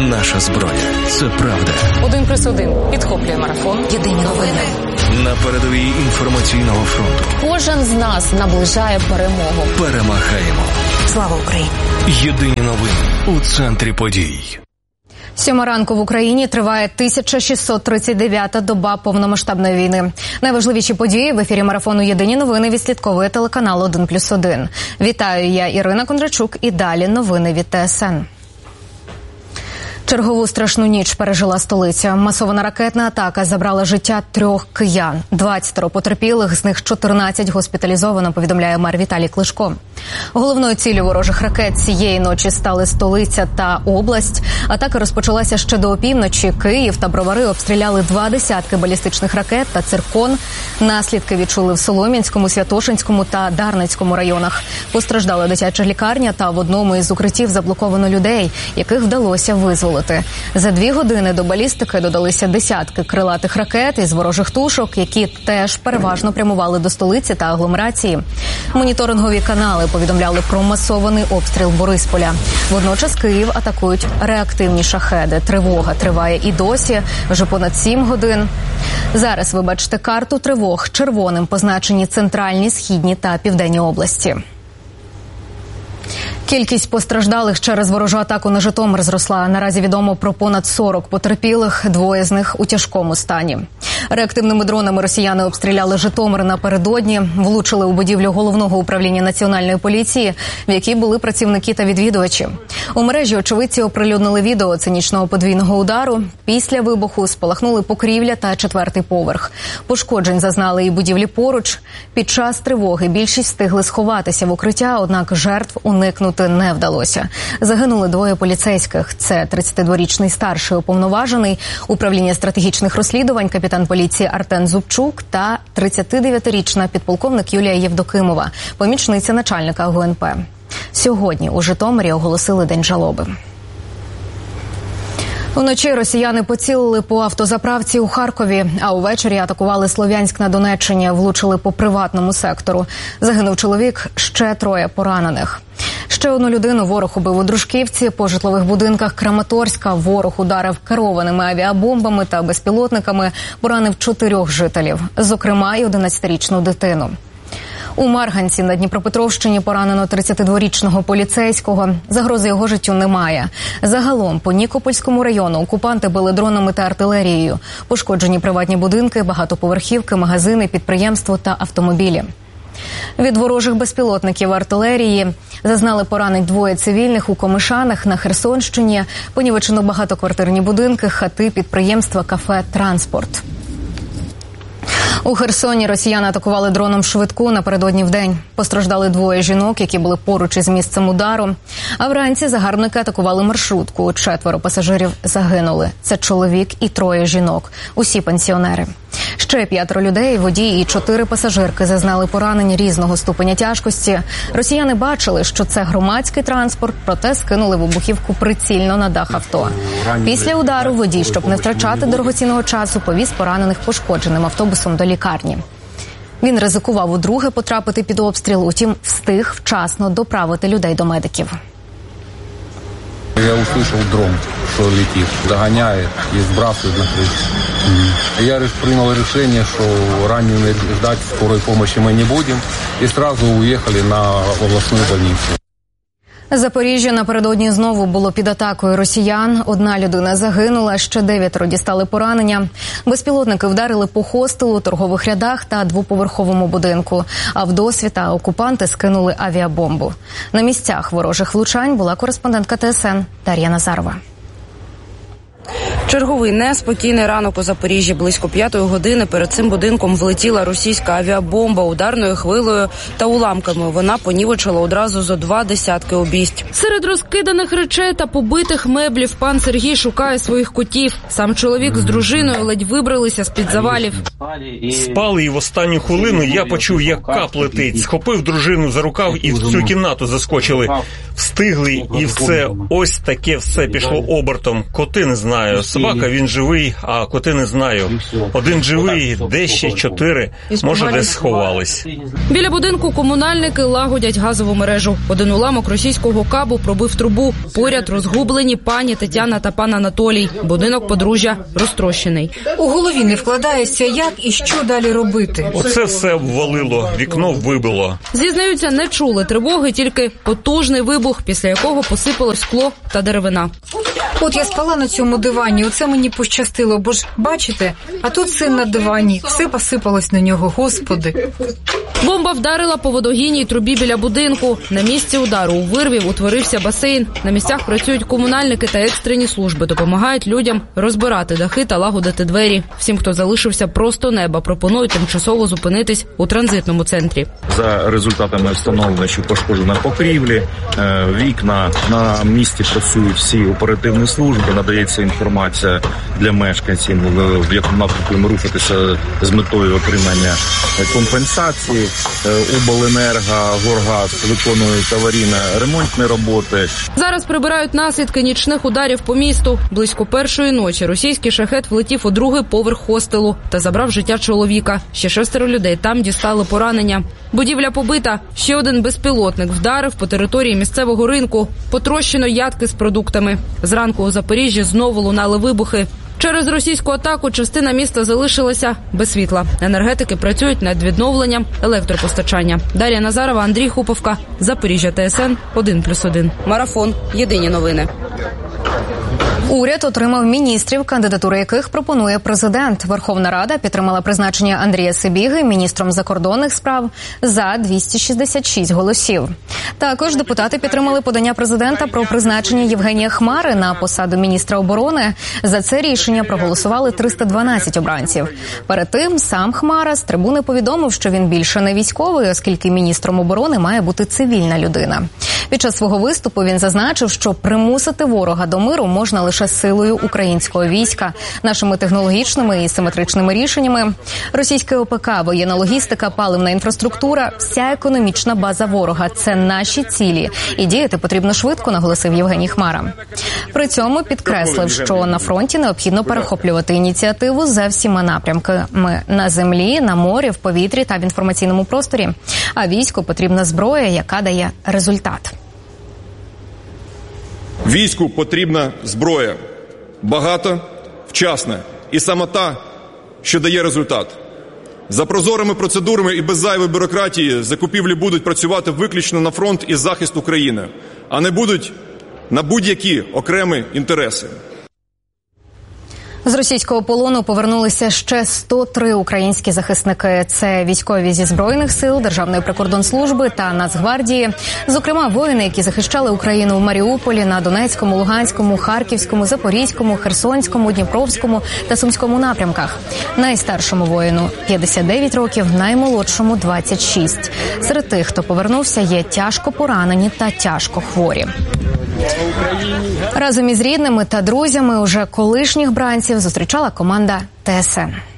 Наша зброя – це правда. 1+1 підхоплює марафон. Єдині новини. На передовій інформаційного фронту. Кожен з нас наближає перемогу. Перемагаємо. Слава Україні! Єдині новини у центрі подій. 7 ранку в Україні триває 1639-та доба повномасштабної війни. Найважливіші події в ефірі марафону «Єдині новини» відслідковує телеканал 1+1. Вітаю, я Ірина Кондрачук і далі новини від ТСН. Чергову страшну ніч пережила столиця. Масована ракетна атака забрала життя 3 киян. 20 потерпілих, з них 14 госпіталізовано, повідомляє мер Віталій Кличко. Головною ціллю ворожих ракет цієї ночі стали столиця та область. Атака розпочалася ще до опівночі. Київ та Бровари обстріляли 20 балістичних ракет та циркон. Наслідки відчули в Солом'янському, Святошинському та Дарницькому районах. Постраждала дитяча лікарня та в одному із укриттів заблоковано людей, яких вдалося визволити. За 2 години до балістики додалися десятки крилатих ракет із ворожих тушок, які теж переважно прямували до столиці та агломерації. Моніторингові канали повідомляли про масований обстріл Борисполя. Водночас Київ атакують реактивні шахеди. Тривога триває і досі, вже понад 7 годин. Зараз ви бачите карту тривог. Червоним позначені центральні, східні та південні області. Кількість постраждалих через ворожу атаку на Житомир зросла. Наразі відомо про понад 40 потерпілих, 2 з них у тяжкому стані. Реактивними дронами росіяни обстріляли Житомир напередодні, влучили у будівлю головного управління Національної поліції, в якій були працівники та відвідувачі. У мережі очевидці оприлюднили відео цинічного подвійного удару. Після вибуху спалахнули покрівля та 4-й поверх. Пошкоджень зазнали і будівлі поруч. Під час тривоги більшість встигли сховатися в укриття, однак жертв уникнути не вдалося. Загинули 2 поліцейських. Це 32-річний старший уповноважений управління стратегічних розслідувань капітан поліції Артем Зубчук та 39-річна підполковник Юлія Євдокимова, помічниця начальника ГУНП. Сьогодні у Житомирі оголосили День жалоби. Вночі росіяни поцілили по автозаправці у Харкові, а увечері атакували Слов'янськ на Донеччині, влучили по приватному сектору. Загинув чоловік, ще 3 поранених. Ще 1 людину ворог убив у Дружківці, по житлових будинках Краматорська ворог ударив керованими авіабомбами та безпілотниками, поранив 4 жителів, зокрема й 11-річну дитину. У Марганці на Дніпропетровщині поранено 32-річного поліцейського. Загрози його життю немає. Загалом по Нікопольському району окупанти били дронами та артилерією. Пошкоджені приватні будинки, багатоповерхівки, магазини, підприємство та автомобілі. Від ворожих безпілотників артилерії зазнали поранень 2 цивільних у Комишанах на Херсонщині. Понівечено багатоквартирні будинки, хати, підприємства, кафе, транспорт. У Херсоні росіяни атакували дроном швидку напередодні вдень. Постраждали 2 жінок, які були поруч із місцем удару. А вранці загарбники атакували маршрутку. 4 пасажирів загинули. Це чоловік і 3 жінок. Усі пенсіонери. Ще 5 людей, водій і 4 пасажирки зазнали поранень різного ступеня тяжкості. Росіяни бачили, що це громадський транспорт, проте скинули вибухівку прицільно на дах авто. Після удару водій, щоб не втрачати дорогоцінного часу, повіз поранених пошкодженим автобусом до лікарні. Він ризикував удруге потрапити під обстріл, утім встиг вчасно доправити людей до медиків. Я услышал дрон, что летит, догоняет и сбрасывает на крышу. Я принял решение, что раненых ждать скорой помощи мы не будем, и сразу уехали на областную больницу. Запоріжжя напередодні знову було під атакою росіян. 1 людина загинула, ще 9 дістали поранення. Безпілотники вдарили по хостелу, торгових рядах та 2-поверховому будинку. А в досвіта окупанти скинули авіабомбу. На місцях ворожих влучань була кореспондентка ТСН Дар'я Назарова. Черговий неспокійний ранок у Запоріжжі. Близько 5 години перед цим будинком влетіла російська авіабомба ударною хвилею та уламками. Вона понівечила одразу зо 2 десятки обійсть. Серед розкиданих речей та побитих меблів пан Сергій шукає своїх котів. Сам чоловік з дружиною ледь вибралися з-під завалів. Спали, і в останню хвилину я почув, як кап летить. Схопив дружину за рукав і в цю кімнату заскочили. встигли, і все, ось таке все пішло обертом. Коти не знаю, собака він живий, а коти не знаю. Один живий, де ще 4, може десь сховались. Біля будинку комунальники лагодять газову мережу. Один уламок російського кабу пробив трубу. Поряд розгублені пані Тетяна та пан Анатолій. Будинок подружжя розтрощений. У голові не вкладається, як і що далі робити. Оце все обвалило, вікно вибило. Зізнаються, не чули тривоги, тільки потужний вибух, після якого посипалось скло та деревина. От я спала на цьому дивані, оце мені пощастило, бо ж, бачите, а тут син на дивані, все посипалось на нього, господи. Бомба вдарила по водогінній трубі біля будинку. На місці удару у вирві утворився басейн. На місцях працюють комунальники та екстрені служби. Допомагають людям розбирати дахи та лагодити двері. Всім, хто залишився просто неба, пропонують тимчасово зупинитись у транзитному центрі. За результатами встановлено, що пошкоджено покрівлі, вікна. На місці працюють всі оперативні служби, надається інформація для мешканців, в якому напрямку їм рухатися з метою отримання компенсації. Обленерго, Горгаз виконують аварійно-ремонтні роботи. Зараз прибирають наслідки нічних ударів по місту. Близько 1:00 ночі російський шахет влетів у 2-й поверх хостелу та забрав життя чоловіка. Ще 6 людей там дістали поранення. Будівля побита. Ще один безпілотник вдарив по території місцевого ринку. Потрощено ядки з продуктами. Зранку у Запоріжжі знову лунали вибухи. Через російську атаку частина міста залишилася без світла. Енергетики працюють над відновленням електропостачання. Дар'я Назарова, Андрій Хуповка, Запоріжжя, ТСН 1+1. Марафон. Єдині новини. Уряд отримав міністрів, кандидатури яких пропонує президент. Верховна Рада підтримала призначення Андрія Сибіги міністром закордонних справ за 266 голосів. Також депутати підтримали подання президента про призначення Євгенія Хмари на посаду міністра оборони. За це рішення проголосували 312 обранців. Перед тим сам Хмара з трибуни повідомив, що він більше не військовий, оскільки міністром оборони має бути цивільна людина. Під час свого виступу він зазначив, що примусити ворога до миру можна лише силою українського війська, нашими технологічними і симетричними рішеннями. Російське ОПК, воєнна логістика, паливна інфраструктура – вся економічна база ворога – це наші цілі. І діяти потрібно швидко, наголосив Євгеній Хмара. При цьому підкреслив, що на фронті необхідно перехоплювати ініціативу за всіма напрямками – на землі, на морі, в повітрі та в інформаційному просторі. А війську потрібна зброя, яка дає результат. Війську потрібна зброя. Багата, вчасна. І саме та, що дає результат. За прозорими процедурами і без зайвої бюрократії закупівлі будуть працювати виключно на фронт і захист України, а не будуть на будь-які окремі інтереси. З російського полону повернулися ще 103 українські захисники. Це військові зі Збройних сил, Державної прикордонслужби та Нацгвардії. Зокрема, воїни, які захищали Україну в Маріуполі, на Донецькому, Луганському, Харківському, Запорізькому, Херсонському, Дніпровському та Сумському напрямках. Найстаршому воїну – 59 років, наймолодшому – 26. Серед тих, хто повернувся, є тяжко поранені та тяжко хворі. Разом із рідними та друзями уже колишніх бранців зустрічала команда ТСН.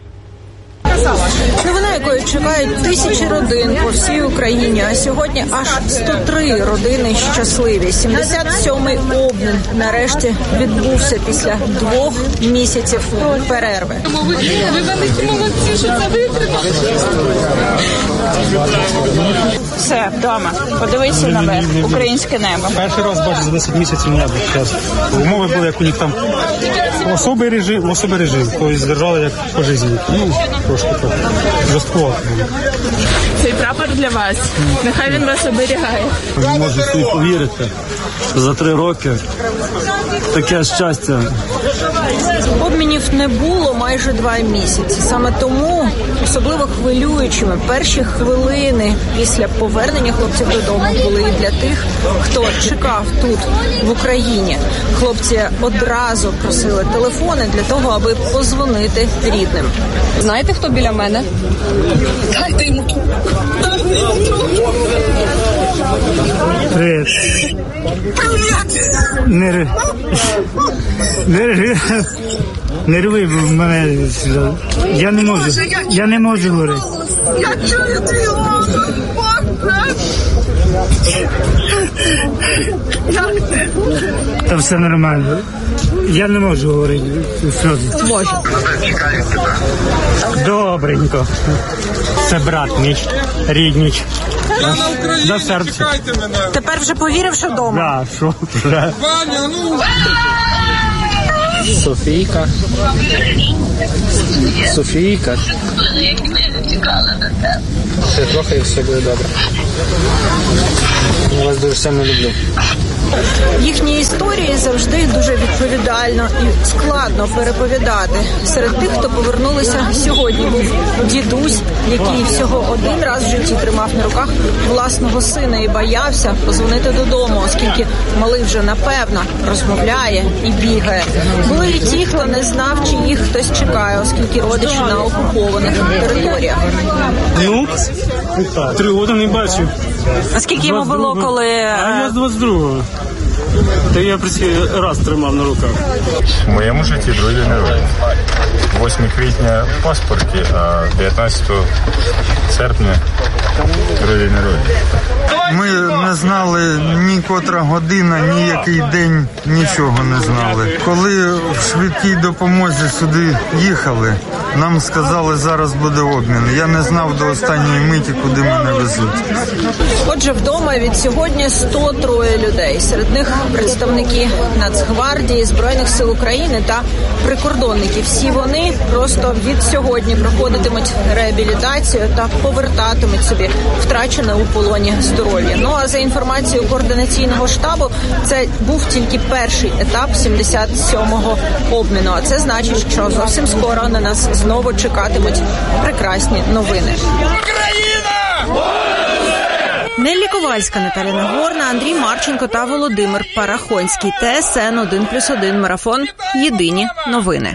Новина, якої чекають тисячі родин по всій Україні, а сьогодні аж 103 родини щасливі. 77-й обмін нарешті відбувся після 2 місяців перерви. Ви великі молодці, що це витримали. Все, вдома. Подивися наверх. Українське небо. Перший раз бачу за 10 місяців небо. Умови були, як у них там особий режим, тобто держали як по житті. Трошки так жорстко. Цей прапор для вас. Нехай він вас оберігає. Не можу собі повірити. За 3 роки таке щастя. Обмінів не було майже 2 місяці. Саме тому особливо хвилюючими перші хвилини після повернення хлопців додому були і для тих, хто чекав тут, в Україні. Хлопці одразу просили телефони для того, аби позвонити рідним. Знаєте, хто біля мене? Дайте йому. Привіт. Не рви в мене. Я не можу говорити. Я чую твій голос. Та все нормально. Я не можу говорити. Можу. Добренько. Це брат мій, рідніч. До серця. Тепер вже повірив, що вдома? Да, що вже. Софійка. Софійка. Ще трохи і все буде добре. Я вас дуже сильно люблю. Їхні історії завжди дуже відповідально і складно переповідати. Серед тих, хто повернулися сьогодні, був дідусь, який всього один раз в житті тримав на руках власного сина і боявся позвонити додому, оскільки малий вже, напевно, розмовляє і бігає. Були і ті, хто не знав, чи їх хтось чекає, оскільки родичі на окупованих територіях. Ну, 3 роки не бачив. А скільки йому було, коли... А я з 22-го. Та я раз тримав на руках. В моєму житті другий день народження. 8 квітня в паспорті, а 19 серпня другий день народження. Ми не знали ні котра година, ні який день, нічого не знали. Коли в швидкій допомозі сюди їхали, нам сказали, зараз буде обмін. Я не знав до останньої миті, куди мене везуть. Отже, вдома від сьогодні 103 людей. Серед них представники Нацгвардії, Збройних сил України та прикордонники. Всі вони просто від сьогодні проходитимуть реабілітацію та повертатимуть собі втрачене у полоні здоров'я. Ну а за інформацією координаційного штабу, це був тільки перший етап 77-го обміну. А це значить, що зовсім скоро на нас знову чекатимуть прекрасні новини. Неллі Ковальська, Наталя Нагорна, Андрій Марченко та Володимир Парахонський. ТСН 1+1 марафон. Єдині новини.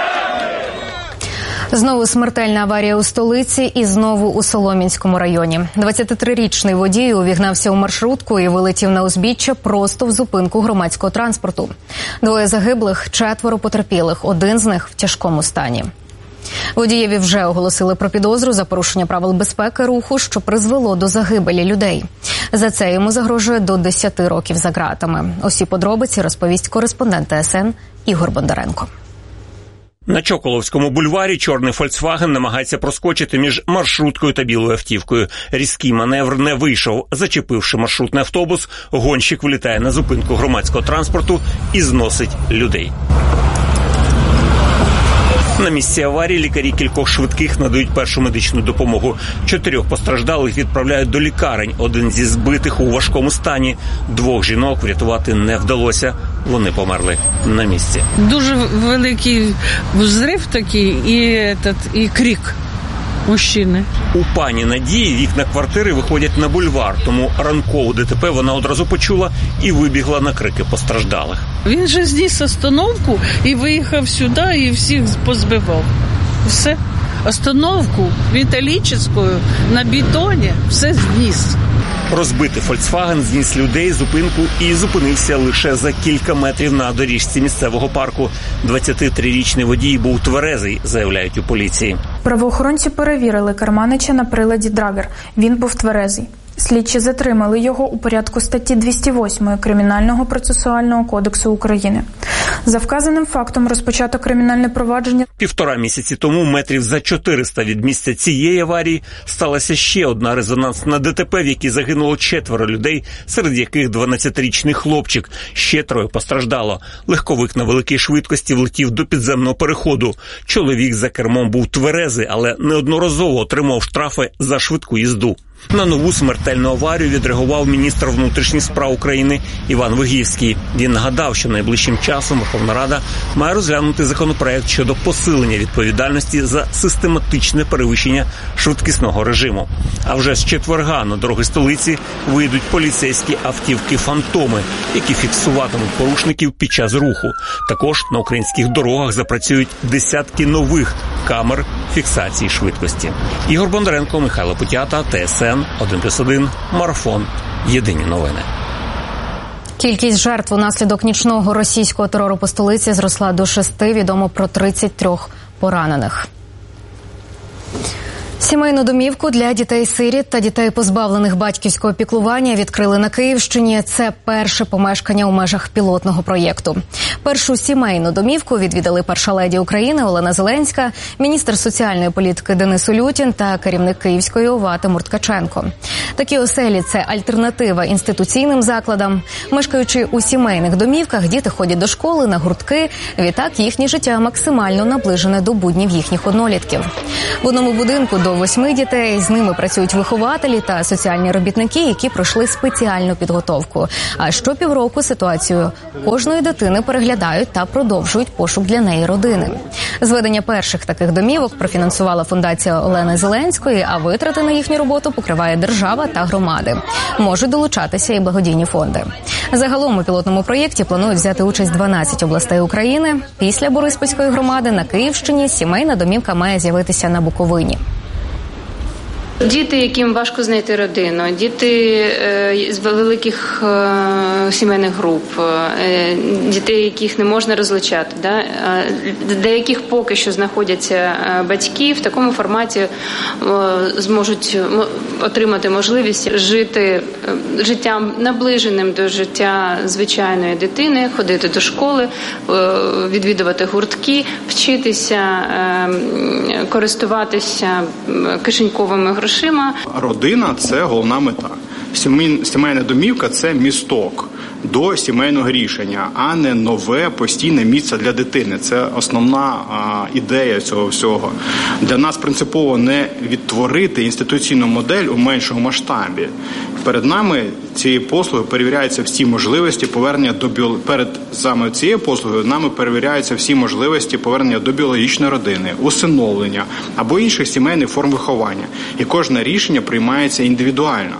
Знову смертельна аварія у столиці і знову у Солом'янському районі. 23-річний водій увігнався у маршрутку і вилетів на узбіччя просто в зупинку громадського транспорту. 2 загиблих, 4 потерпілих, 1 з них в тяжкому стані. Водієві вже оголосили про підозру за порушення правил безпеки руху, що призвело до загибелі людей. За це йому загрожує до 10 років за ґратами. Усі подробиці розповість кореспондент ТСН Ігор Бондаренко. На Чоколовському бульварі чорний «Фольксваген» намагається проскочити між маршруткою та білою автівкою. Різкий маневр не вийшов. Зачепивши маршрутний автобус, гонщик влітає на зупинку громадського транспорту і зносить людей. На місці аварії лікарі кількох швидких надають першу медичну допомогу. 4 постраждалих відправляють до лікарень. 1 зі збитих у важкому стані. 2 жінок врятувати не вдалося. Вони померли на місці. Дуже великий взрив такий і крик мужчини. У пані Надії вікна квартири виходять на бульвар, тому ранкову ДТП вона одразу почула і вибігла на крики постраждалих. Він же зніс остановку і виїхав сюди і всіх позбивав. Все. Остановку металічну на бетоні все зніс. Розбитий «Фольксваген» зніс людей, зупинку і зупинився лише за кілька метрів на доріжці місцевого парку. 23-річний водій був тверезий, заявляють у поліції. Правоохоронці перевірили керманича на приладі «Драгер». Він був тверезий. Слідчі затримали його у порядку статті 208 Кримінального процесуального кодексу України. За вказаним фактом розпочато кримінальне провадження. 1,5 місяці тому, метрів за 400 від місця цієї аварії, сталася ще одна резонансна ДТП, в якій загинуло 4 людей, серед яких 12-річний хлопчик. Ще 3 постраждало. Легковик на великій швидкості влетів до підземного переходу. Чоловік за кермом був тверезий, але неодноразово отримав штрафи за швидку їзду. На нову смертельну аварію відреагував міністр внутрішніх справ України Іван Вигівський. Він нагадав, що найближчим часом Верховна Рада має розглянути законопроект щодо посилення відповідальності за систематичне перевищення швидкісного режиму. А вже з четверга на дороги столиці вийдуть поліцейські автівки-фантоми, які фіксуватимуть порушників під час руху. Також на українських дорогах запрацюють десятки нових камер фіксації швидкості. Ігор Бондаренко, Михайло Путята, ТСН 1+1, марафон. Єдині новини. Кількість жертв унаслідок нічного російського терору по столиці зросла до 6, відомо про 33 поранених. Сімейну домівку для дітей-сиріт та дітей, позбавлених батьківського піклування, відкрили на Київщині. Це перше помешкання у межах пілотного проєкту. Першу сімейну домівку відвідали перша леді України Олена Зеленська, міністр соціальної політики Денис Улютін та керівник Київської ОВА Тимур Ткаченко. Такі оселі – це альтернатива інституційним закладам. Мешкаючи у сімейних домівках, діти ходять до школи, на гуртки. Відтак їхнє життя максимально наближене до буднів їхніх однолітків. В одному будинку до 8 дітей, з ними працюють вихователі та соціальні робітники, які пройшли спеціальну підготовку. А щопівроку ситуацію кожної дитини переглядають та продовжують пошук для неї родини. Зведення перших таких домівок профінансувала фундація Олени Зеленської, а витрати на їхню роботу покриває держава та громади. Можуть долучатися і благодійні фонди. Загалом у пілотному проєкті планують взяти участь 12 областей України. Після Бориспільської громади на Київщині сімейна домівка має з'явитися на Буковині. Діти, яким важко знайти родину, діти з великих сімейних груп, дітей, яких не можна розлучати, для яких поки що знаходяться батьки, в такому форматі зможуть отримати можливість жити життям наближеним до життя звичайної дитини, ходити до школи, відвідувати гуртки, вчитися користуватися кишеньковими грошима. Родина – це головна мета. Сімейна домівка – це місток до сімейного рішення, а не нове постійне місце для дитини. Це основна ідея цього всього. Для нас принципово не відтворити інституційну модель у меншому масштабі. Перед нами цією послугою перевіряються всі можливості повернення перед саме цією послугою нами перевіряються всі можливості повернення до біологічної родини, усиновлення або інших сімейних форм виховання. І кожне рішення приймається індивідуально.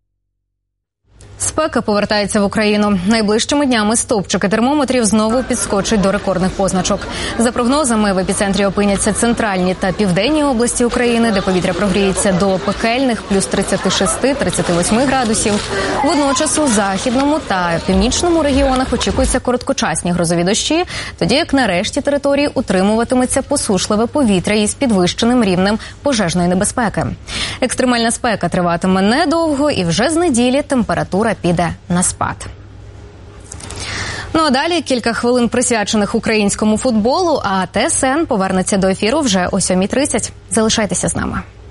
Спека повертається в Україну. Найближчими днями стовпчики термометрів знову підскочать до рекордних позначок. За прогнозами, в епіцентрі опиняться центральні та південні області України, де повітря прогріється до пекельних плюс 36-38 градусів. Водночас у західному та північному регіонах очікуються короткочасні грозові дощі, тоді як на решті території утримуватиметься посушливе повітря із підвищеним рівнем пожежної небезпеки. Екстремальна спека триватиме недовго і вже з неділі температура піде на спад. Ну а далі кілька хвилин присвячених українському футболу, а ТСН повернеться до ефіру вже о 7:30. Залишайтеся з нами.